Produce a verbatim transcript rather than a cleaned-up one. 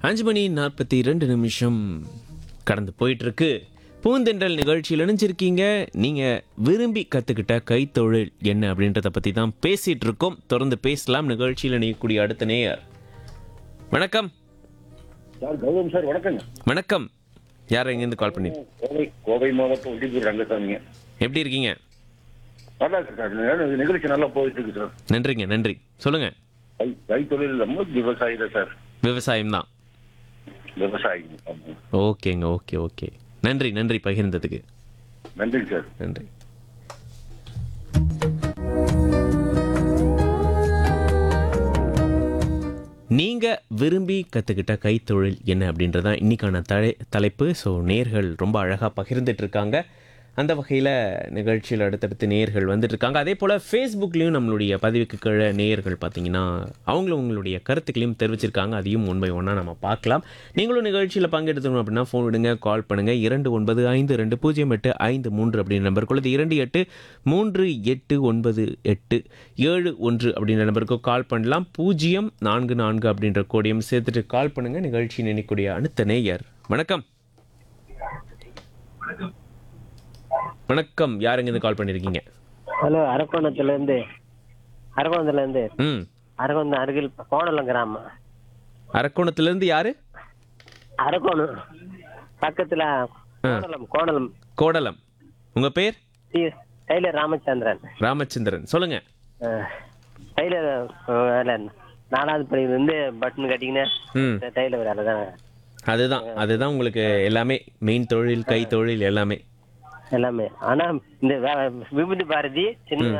அஞ்சு மணி நாற்பத்தி ரெண்டு நிமிஷம் கடந்து போயிட்டு இருக்கு. பூந்தென்றல் நிகழ்ச்சியில் இணைஞ்சிருக்கீங்க. நீங்கள் விரும்பி கற்றுக்கிட்ட கைத்தொழில் என்ன அப்படின்றத பற்றி தான் பேசிகிட்டு இருக்கோம். தொடர்ந்து பேசலாம். நிகழ்ச்சியில் இணையக்கூடிய அடுத்த நேயர். வணக்கம் சார் கௌதம் சார் வணக்கங்க. வணக்கம். யார் எங்கேருந்து கால் பண்ணி? கோவை கோவை மாவட்டம் ஒட்டிப்பூர் ரங்கசாமிங்க. எப்படி இருக்கீங்க? நல்லா இருக்கு சார். நிகழ்ச்சி நல்லா போயிட்டு இருக்கு சார். நன்றிங்க, நன்றி. சொல்லுங்கள். கை கைத்தொழில் நம்ம விவசாயி தான் சார். விவசாயம் தான். விவசாயி. ஓகேங்க, ஓகே ஓகே. நன்றி நன்றி பகிர்ந்ததுக்கு. நன்றி சார். நன்றி. நீங்க விரும்பி கத்துக்கிட்ட கைத்தொழில் என்ன அப்படின்றதான் இன்னைக்கான தலை தலைப்பு. ஸோ நேர்கள் ரொம்ப அழகாக பகிர்ந்துட்டு இருக்காங்க. அந்த வகையில் நிகழ்ச்சியில் அடுத்தடுத்து நேயர்கள் வந்துட்டு இருக்காங்க. அதே போல் ஃபேஸ்புக்லேயும் நம்மளுடைய பதிவுக்கு கீழே நேயர்கள் பார்த்தீங்கன்னா அவங்களும் உங்களுடைய கருத்துக்களையும் தெரிவிச்சிருக்காங்க. அதையும் ஒன் பை ஒன்னாக நம்ம பார்க்கலாம். நீங்களும் நிகழ்ச்சியில் பங்கெடுத்துக்கணும் அப்படின்னா ஃபோன் விடுங்க, கால் பண்ணுங்கள். இரண்டு ஒன்பது ஐந்து ரெண்டு பூஜ்ஜியம் எட்டு ஐந்து மூன்று அப்படின்ற நம்பர் கொள்ளது இரண்டு எட்டு மூன்று எட்டு ஒன்பது எட்டு ஏழு ஒன்று அப்படின்ற நம்பருக்கு கால் பண்ணலாம். பூஜ்ஜியம் நான்கு நான்கு அப்படின்ற கோடியும் சேர்த்துட்டு கால் பண்ணுங்கள். நிகழ்ச்சி நினைக்கூடிய அடுத்த நேயர். வணக்கம். வணக்கம். யார் எங்கேருந்து கால் பண்ணியிருக்கீங்க? ஹலோ, அரக்கோணத்துலேருந்து அரக்கோணத்துலேருந்து ம் அரக்கோணம் அருகில் கோணலம் கிராமம். அரக்கோணத்துலேருந்து யாரு? அரக்கோணம் பக்கத்தில் கோணலம். கோணலம் கோடலம். உங்கள் பேர்? D- Taylor Ramachandran. ராமச்சந்திரன். சொல்லுங்கள். அஹ், டெய்லர் அஹ், வேலை நாலாவது படியிலேருந்து பட்டன் கட்டிக்கினேன். ம் டெய்லர் வேலை தான். அதுதான் அதுதான் உங்களுக்கு எல்லாமே மெயின் தொழில், கை தொழில் எல்லாமே. எல்லாமே. ஆனால் இந்த வே- விபூதி பாரதி சின்ன